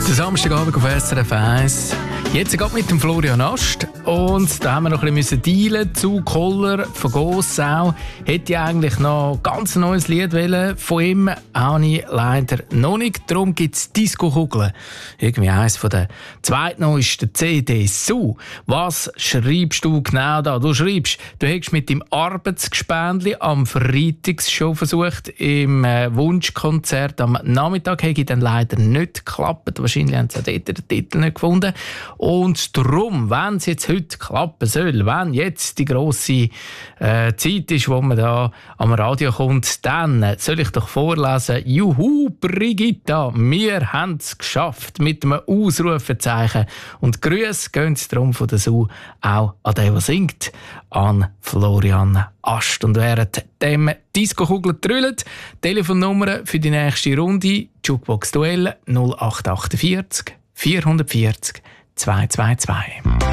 Der Samstagabend auf SRF 1. Jetzt geht mit dem Florian Ast. Und da haben wir noch ein bisschen dealen. Zu Koller von Gossau. Hätte ich eigentlich noch ein ganz neues Lied wollen. Von ihm habe ich leider noch nicht. Darum gibt es Disco-Kugeln. Irgendwie eines von den zweitneuesten CDs. So, was schreibst du genau da? Du schreibst, du hättest mit dem Arbeitsgespendli am Freitag schon versucht, im Wunschkonzert am Nachmittag. Hätte dann leider nicht geklappt. Wahrscheinlich haben sie dort den Titel nicht gefunden. Und darum, wenn es jetzt heute klappen soll, wenn jetzt die grosse Zeit ist, wo man da am Radio kommt, dann soll ich doch vorlesen: Juhu, Brigitta, wir haben es geschafft, mit einem Ausrufezeichen. Und Grüße gehen darum von der Su auch an den, der singt, an Florian Ast. Und während dem Disco-Kugel trüllt, Telefonnummer für die nächste Runde, Jukebox Duell 0848 440 222.